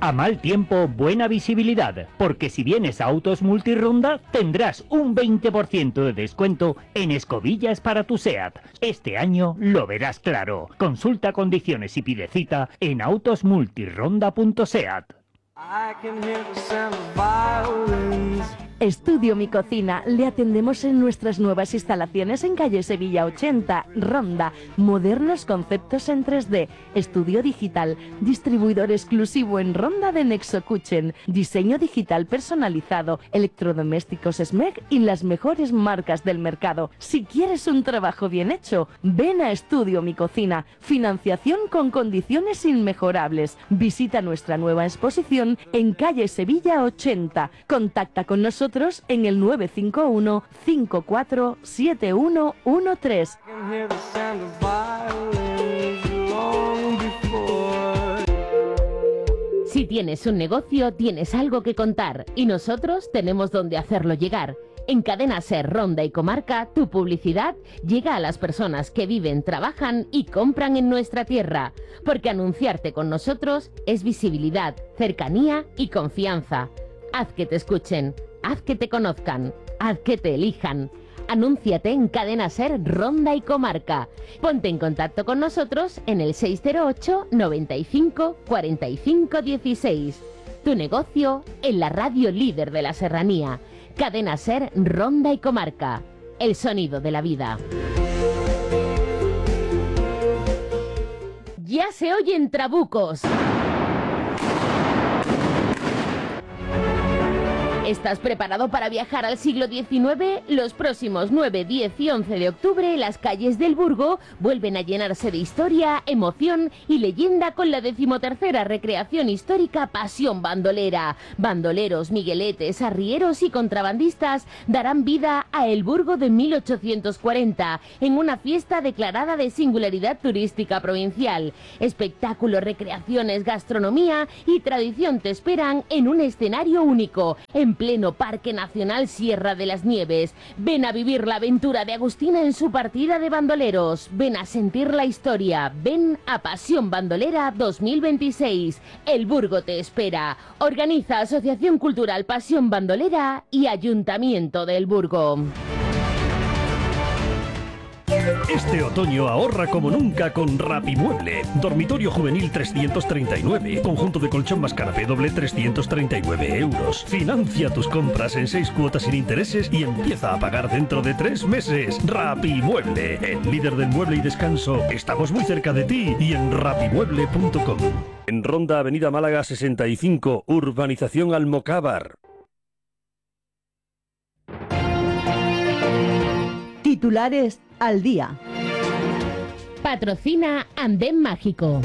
A mal tiempo, buena visibilidad, porque si vienes a Autos Multironda tendrás un 20% de descuento en escobillas para tu SEAT. Este año lo verás claro. Consulta condiciones y pide cita en autosmultironda.seat. Estudio Mi Cocina. Le atendemos en nuestras nuevas instalaciones en calle Sevilla 80, Ronda. Modernos conceptos en 3D. Estudio digital. Distribuidor exclusivo en Ronda de Nexo Kitchen. Diseño digital personalizado. Electrodomésticos SMEG y las mejores marcas del mercado. Si quieres un trabajo bien hecho, ven a Estudio Mi Cocina. Financiación con condiciones inmejorables. Visita nuestra nueva exposición en calle Sevilla 80. Contacta con nosotros en el 951 547113. Si tienes un negocio, tienes algo que contar y nosotros tenemos donde hacerlo llegar. En Cadena Ser, Ronda y Comarca, tu publicidad llega a las personas que viven, trabajan y compran en nuestra tierra, porque anunciarte con nosotros es visibilidad, cercanía y confianza. Haz que te escuchen, haz que te conozcan, haz que te elijan. Anúnciate en Cadena Ser, Ronda y Comarca. Ponte en contacto con nosotros en el 608 95 45 16. Tu negocio en la radio líder de la serranía. Cadena Ser, Ronda y Comarca. El sonido de la vida. Ya se oyen trabucos. ¿Estás preparado para viajar al siglo XIX? Los próximos 9, 10 y 11 de octubre, las calles del Burgo vuelven a llenarse de historia, emoción y leyenda con la 13ª recreación histórica Pasión Bandolera. Bandoleros, migueletes, arrieros y contrabandistas darán vida a El Burgo de 1840 en una fiesta declarada de singularidad turística provincial. Espectáculos, recreaciones, gastronomía y tradición te esperan en un escenario único, en pleno Parque Nacional Sierra de las Nieves. Ven a vivir la aventura de Agustina en su partida de bandoleros. Ven a sentir la historia. Ven a Pasión Bandolera 2026. El Burgo te espera. Organiza Asociación Cultural Pasión Bandolera y Ayuntamiento del Burgo. Este otoño ahorra como nunca con Rapimueble. Dormitorio juvenil 339. Conjunto de colchón más canapé doble 339 euros. Financia tus compras en 6 cuotas sin intereses y empieza a pagar dentro de 3 meses. Rapimueble, el líder del mueble y descanso. Estamos muy cerca de ti y en rapimueble.com. En Ronda, Avenida Málaga 65, Urbanización Almocávar. Titulares al día. Patrocina Andén Mágico.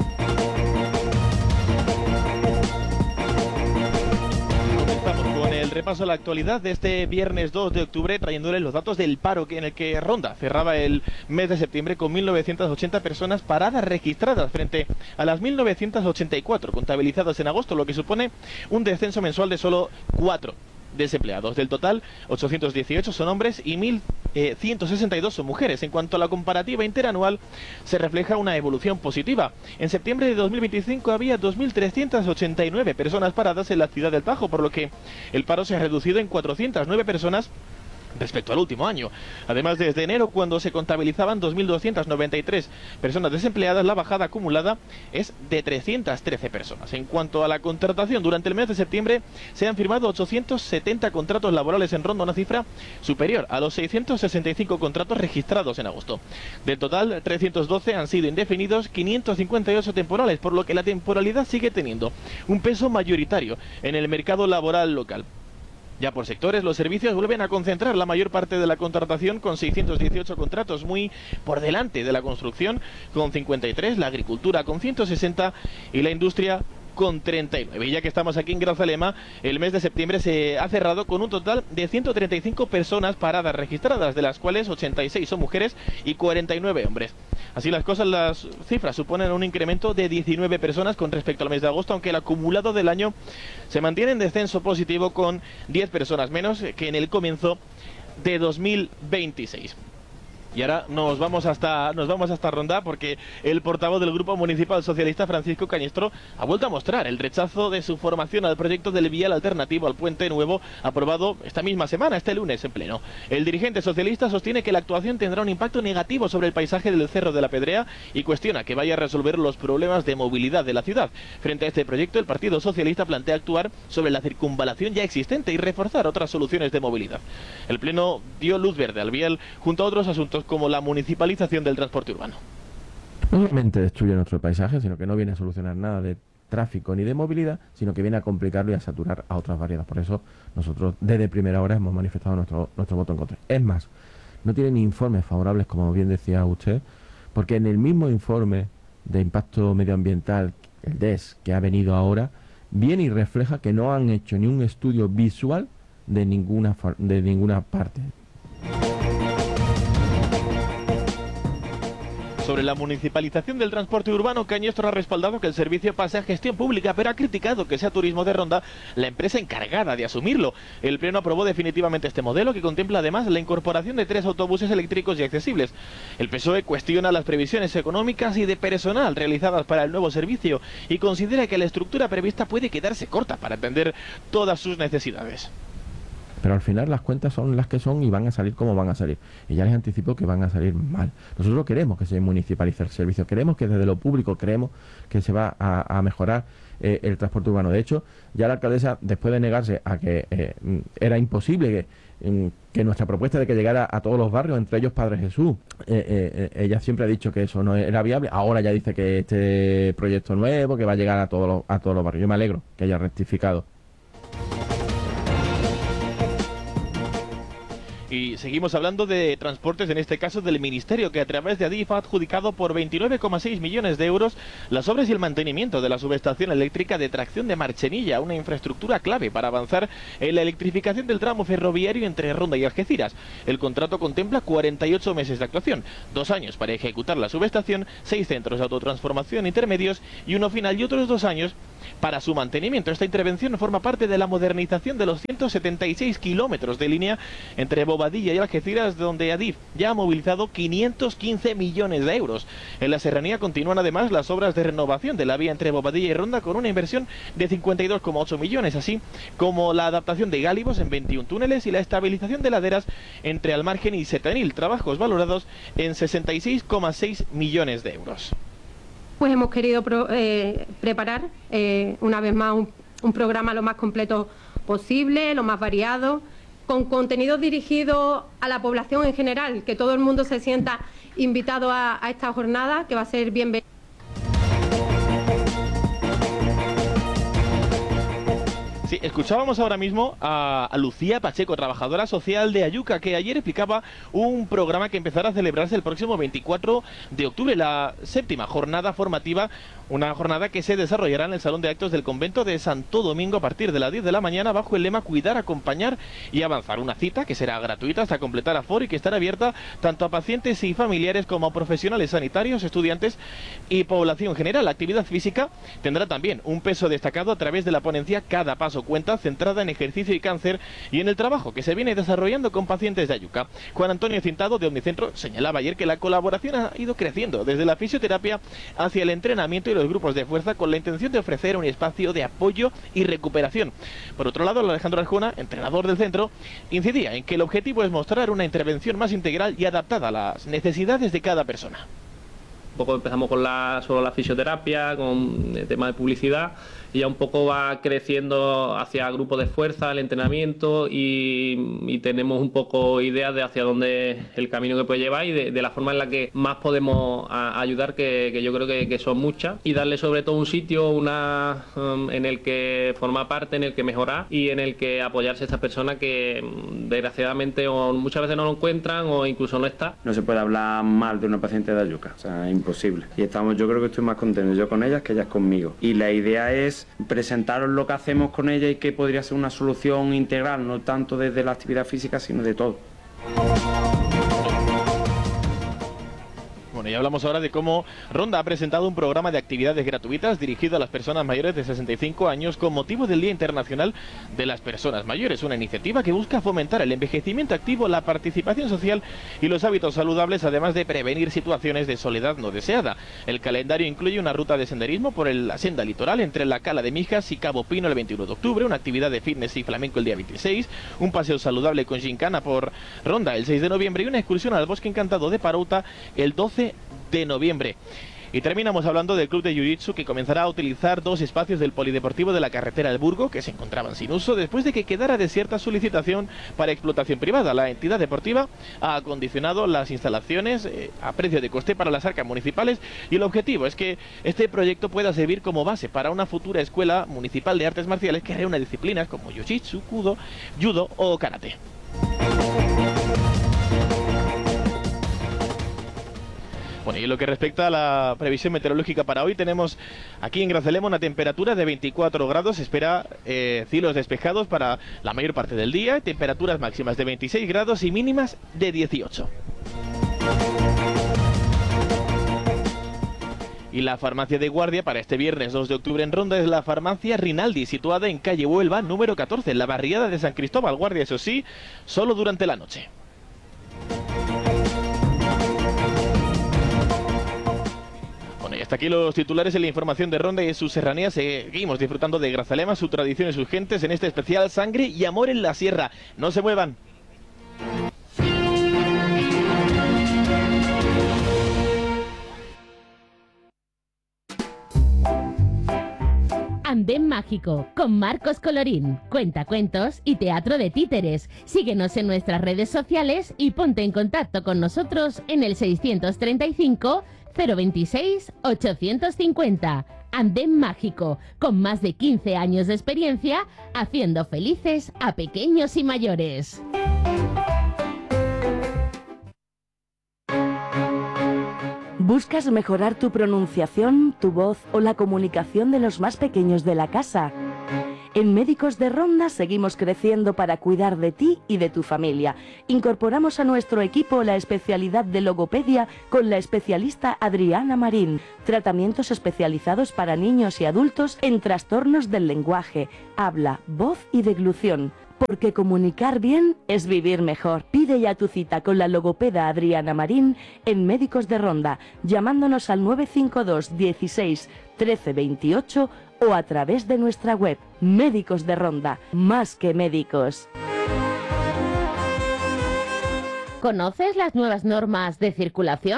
Comenzamos con el repaso a la actualidad de este viernes 2 de octubre, trayéndoles los datos del paro en el que Ronda cerraba el mes de septiembre con 1.980 personas paradas registradas frente a las 1.984 contabilizadas en agosto, lo que supone un descenso mensual de solo 4 desempleados. Del total, 818 son hombres y 1.162 son mujeres. En cuanto a la comparativa interanual, se refleja una evolución positiva. En septiembre de 2025 había 2.389 personas paradas en la ciudad del Tajo, por lo que el paro se ha reducido en 409 personas respecto al último año. Además, desde enero, cuando se contabilizaban 2.293 personas desempleadas, la bajada acumulada es de 313 personas. En cuanto a la contratación, durante el mes de septiembre se han firmado 870 contratos laborales en Ronda, una cifra superior a los 665 contratos registrados en agosto. Del total, 312 han sido indefinidos, 558 temporales, por lo que la temporalidad sigue teniendo un peso mayoritario en el mercado laboral local. Ya por sectores, los servicios vuelven a concentrar la mayor parte de la contratación con 618 contratos, muy por delante de la construcción con 53, la agricultura con 160 y la industria con 39. Y ya que estamos aquí en Grazalema, el mes de septiembre se ha cerrado con un total de 135 personas paradas registradas, de las cuales 86 son mujeres y 49 hombres. Así las cosas, las cifras suponen un incremento de 19 personas con respecto al mes de agosto, aunque el acumulado del año se mantiene en descenso positivo con 10 personas menos que en el comienzo de 2026. Y ahora nos vamos hasta Ronda, porque el portavoz del Grupo Municipal Socialista, Francisco Cañestro, ha vuelto a mostrar el rechazo de su formación al proyecto del vial alternativo al Puente Nuevo, aprobado esta misma semana, este lunes, en pleno. El dirigente socialista sostiene que la actuación tendrá un impacto negativo sobre el paisaje del Cerro de la Pedrea y cuestiona que vaya a resolver los problemas de movilidad de la ciudad. Frente a este proyecto, el Partido Socialista plantea actuar sobre la circunvalación ya existente y reforzar otras soluciones de movilidad. El pleno dio luz verde al vial junto a otros asuntos como la municipalización del transporte urbano. No solamente destruye nuestro paisaje, sino que no viene a solucionar nada de tráfico ni de movilidad, sino que viene a complicarlo y a saturar a otras variedades. Por eso nosotros desde primera hora hemos manifestado nuestro voto en contra. Es más, no tiene ni informes favorables, como bien decía usted, porque en el mismo informe de impacto medioambiental, el DES, que ha venido ahora, viene y refleja que no han hecho ni un estudio visual de ninguna parte. Sobre la municipalización del transporte urbano, Cañestro ha respaldado que el servicio pase a gestión pública, pero ha criticado que sea Turismo de Ronda la empresa encargada de asumirlo. El Pleno aprobó definitivamente este modelo, que contempla además la incorporación de 3 autobuses eléctricos y accesibles. El PSOE cuestiona las previsiones económicas y de personal realizadas para el nuevo servicio y considera que la estructura prevista puede quedarse corta para atender todas sus necesidades. Pero al final las cuentas son las que son y van a salir como van a salir. Y ya les anticipo que van a salir mal. Nosotros queremos que se municipalice el servicio, queremos que desde lo público creemos que se va a mejorar el transporte urbano. De hecho, ya la alcaldesa, después de negarse a que era imposible que nuestra propuesta de que llegara a todos los barrios, entre ellos Padre Jesús, ella siempre ha dicho que eso no era viable. Ahora ya dice que este proyecto nuevo, que va a llegar a todos los barrios. Yo me alegro que haya rectificado. Y seguimos hablando de transportes, en este caso del Ministerio, que a través de Adif ha adjudicado por 29,6 millones de euros las obras y el mantenimiento de la subestación eléctrica de tracción de Marchenilla, una infraestructura clave para avanzar en la electrificación del tramo ferroviario entre Ronda y Algeciras. El contrato contempla 48 meses de actuación, 2 años para ejecutar la subestación, 6 centros de autotransformación intermedios y uno final y otros 2 años para su mantenimiento. Esta intervención forma parte de la modernización de los 176 kilómetros de línea entre Bobadilla y Algeciras, donde Adif ya ha movilizado 515 millones de euros. En la serranía continúan además las obras de renovación de la vía entre Bobadilla y Ronda con una inversión de 52,8 millones, así como la adaptación de gálibos en 21 túneles y la estabilización de laderas entre Almargen y Setenil, trabajos valorados en 66,6 millones de euros. Pues hemos querido preparar una vez más un programa lo más completo posible, lo más variado, con contenidos dirigidos a la población en general, que todo el mundo se sienta invitado a esta jornada, que va a ser bienvenida. Sí, escuchábamos ahora mismo a Lucía Pacheco, trabajadora social de Ayuca, que ayer explicaba un programa que empezará a celebrarse el próximo 24 de octubre, la 7ª jornada formativa, una jornada que se desarrollará en el Salón de Actos del Convento de Santo Domingo a partir de las 10 de la mañana bajo el lema Cuidar, Acompañar y Avanzar. Una cita que será gratuita hasta completar aforo y que estará abierta tanto a pacientes y familiares como a profesionales sanitarios, estudiantes y población general. La actividad física tendrá también un peso destacado a través de la ponencia Cada Paso Cuenta, centrada en ejercicio y cáncer y en el trabajo que se viene desarrollando con pacientes de Ayuca. Juan Antonio Cintado, de Omnicentro, señalaba ayer que la colaboración ha ido creciendo desde la fisioterapia hacia el entrenamiento y los grupos de fuerza, con la intención de ofrecer un espacio de apoyo y recuperación. Por otro lado, Alejandro Arjona, entrenador del centro, incidía en que el objetivo es mostrar una intervención más integral y adaptada a las necesidades de cada persona. Un poco empezamos con solo la fisioterapia, con el tema de publicidad, y ya un poco va creciendo hacia grupos de fuerza, el entrenamiento, y tenemos un poco ideas de hacia dónde el camino que puede llevar y de la forma en la que más podemos ayudar, que yo creo que son muchas, y darle sobre todo un sitio en el que formar parte, en el que mejorar y en el que apoyarse a estas personas que desgraciadamente o muchas veces no lo encuentran o incluso no está. No se puede hablar mal de una paciente de Ayuca, o sea, imposible. Y yo creo que estoy más contento yo con ellas que ellas conmigo. Y la idea es presentaros lo que hacemos con ella y que podría ser una solución integral, no tanto desde la actividad física, sino de todo. Bueno, y hablamos ahora de cómo Ronda ha presentado un programa de actividades gratuitas dirigido a las personas mayores de 65 años con motivo del Día Internacional de las Personas Mayores, una iniciativa que busca fomentar el envejecimiento activo, la participación social y los hábitos saludables, además de prevenir situaciones de soledad no deseada. El calendario incluye una ruta de senderismo por la senda litoral entre la Cala de Mijas y Cabo Pino el 21 de octubre, una actividad de fitness y flamenco el día 26, un paseo saludable con gincana por Ronda el 6 de noviembre y una excursión al Bosque Encantado de Parauta el 12 de noviembre. Y terminamos hablando del club de Jiu-Jitsu, que comenzará a utilizar 2 espacios del polideportivo de la carretera del Burgo, que se encontraban sin uso después de que quedara desierta su licitación para explotación privada. La entidad deportiva ha acondicionado las instalaciones a precio de coste para las arcas municipales, y el objetivo es que este proyecto pueda servir como base para una futura escuela municipal de artes marciales que reúna disciplinas como Jiu-Jitsu, Judo o Karate. Bueno, y en lo que respecta a la previsión meteorológica para hoy, tenemos aquí en Grazalema una temperatura de 24 grados, se espera cielos despejados para la mayor parte del día, temperaturas máximas de 26 grados y mínimas de 18. Y la farmacia de guardia para este viernes 2 de octubre en Ronda es la farmacia Rinaldi, situada en calle Huelva número 14, en la barriada de San Cristóbal. Guardia, eso sí, solo durante la noche. Bueno, y hasta aquí los titulares en la información de Ronda y sus serranías. Seguimos disfrutando de Grazalema, su tradición y sus gentes en este especial Sangre y Amor en la Sierra. No se muevan. Andén Mágico, con Marcos Colorín, cuentacuentos y teatro de títeres. Síguenos en nuestras redes sociales y ponte en contacto con nosotros en el 635 026 850. Andén Mágico, con más de 15 años de experiencia, haciendo felices a pequeños y mayores. ¿Buscas mejorar tu pronunciación, tu voz o la comunicación de los más pequeños de la casa? En Médicos de Ronda seguimos creciendo para cuidar de ti y de tu familia. Incorporamos a nuestro equipo la especialidad de logopedia con la especialista Adriana Marín. Tratamientos especializados para niños y adultos en trastornos del lenguaje, habla, voz y deglución. Porque comunicar bien es vivir mejor. Pide ya tu cita con la logopeda Adriana Marín en Médicos de Ronda, llamándonos al 952 16 13 28 o a través de nuestra web. Médicos de Ronda, más que médicos. ¿Conoces las nuevas normas de circulación?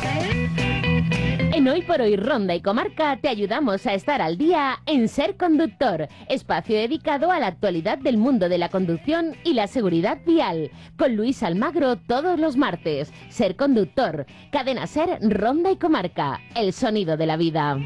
En Hoy por Hoy Ronda y Comarca te ayudamos a estar al día en Ser Conductor, espacio dedicado a la actualidad del mundo de la conducción y la seguridad vial, con Luis Almagro todos los martes. Ser Conductor, cadena Ser, Ronda y Comarca, el sonido de la vida.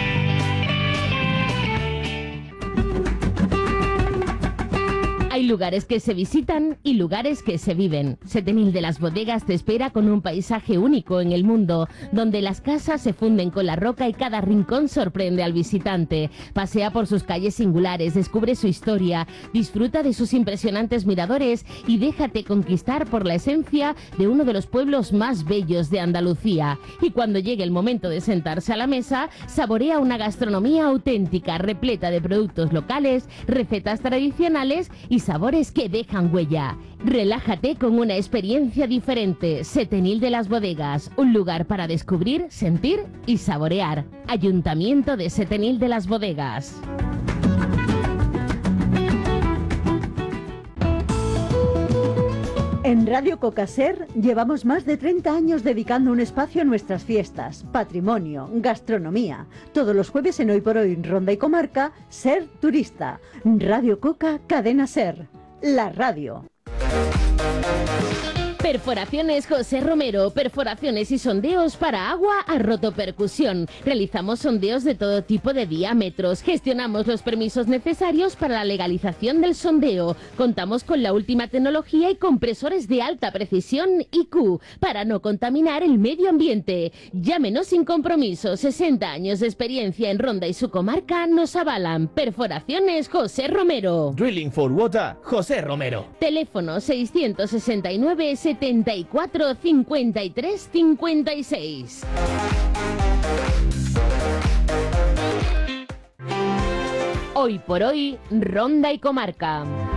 Hay lugares que se visitan y lugares que se viven. Setenil de las Bodegas te espera con un paisaje único en el mundo, donde las casas se funden con la roca y cada rincón sorprende al visitante. Pasea por sus calles singulares, descubre su historia, disfruta de sus impresionantes miradores y déjate conquistar por la esencia de uno de los pueblos más bellos de Andalucía. Y cuando llegue el momento de sentarse a la mesa, saborea una gastronomía auténtica, repleta de productos locales, recetas tradicionales y sabores que dejan huella. Relájate con una experiencia diferente. Setenil de las Bodegas, un lugar para descubrir, sentir y saborear. Ayuntamiento de Setenil de las Bodegas. En Radio Cocaser llevamos más de 30 años dedicando un espacio a nuestras fiestas, patrimonio, gastronomía. Todos los jueves en Hoy por Hoy, Ronda y Comarca, Ser Turista. Radio Coca, cadena Ser. La radio. Perforaciones José Romero, perforaciones y sondeos para agua a rotopercusión. Realizamos sondeos de todo tipo de diámetros, gestionamos los permisos necesarios para la legalización del sondeo. Contamos con la última tecnología y compresores de alta precisión IQ para no contaminar el medio ambiente. Llámenos sin compromiso, 60 años de experiencia en Ronda y su comarca nos avalan. Perforaciones José Romero. Drilling for Water José Romero. Teléfono 669 74 53 56. Hoy por hoy, Ronda y Comarca.